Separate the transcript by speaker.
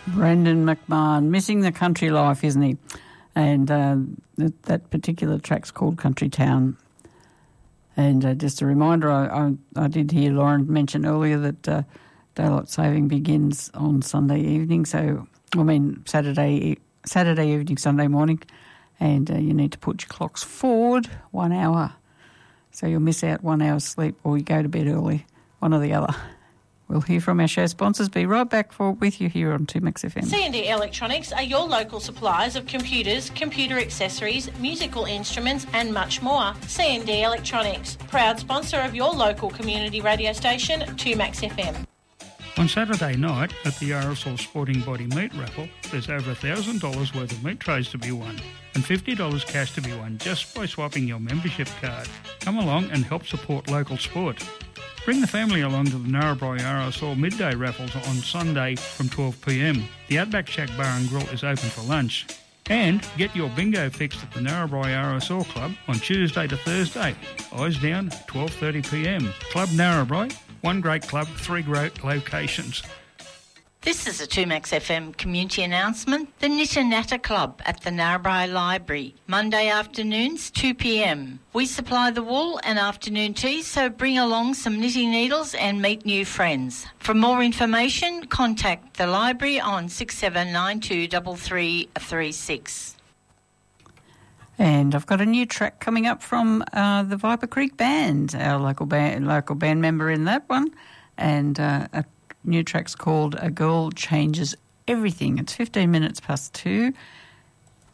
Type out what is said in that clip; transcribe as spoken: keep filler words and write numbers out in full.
Speaker 1: Brendan McMahon, missing the country life, isn't he? And uh, that, that particular track's called Country Town. And uh, just a reminder, I, I, I did hear Lauren mention earlier that uh, daylight saving begins on Sunday evening, so, I mean, Saturday Saturday evening, Sunday morning, and uh, you need to put your clocks forward one hour. So you'll miss out one hour's sleep or you go to bed early, one or the other. We'll hear from our show sponsors. Be right back for with you here on two Max F M.
Speaker 2: C and D Electronics are your local suppliers of computers, computer accessories, musical instruments and much more. C and D Electronics, proud sponsor of your local community radio station, two Max F M.
Speaker 3: On Saturday night at the R S L Sporting Body Meat Raffle, there's over one thousand dollars worth of meat trays to be won and fifty dollars cash to be won just by swapping your membership card. Come along and help support local sport. Bring the family along to the Narrabri R S L midday raffles on Sunday from twelve p m. The Outback Shack Bar and Grill is open for lunch. And get your bingo fixed at the Narrabri R S L Club on Tuesday to Thursday. Eyes down, twelve thirty p m. Club Narrabri, one great club, three great locations.
Speaker 4: This is a two Max F M community announcement. The Knitter Natter Club at the Narrabri Library, Monday afternoons, two p m. We supply the wool and afternoon tea, so bring along some knitting needles and meet new friends. For more information, contact the library on six seven nine two three three three six.
Speaker 1: And I've got a new track coming up from uh, the Viper Creek Band, our local band, local band member in that one, and uh, a new track's called A Girl Changes Everything. It's fifteen minutes past two,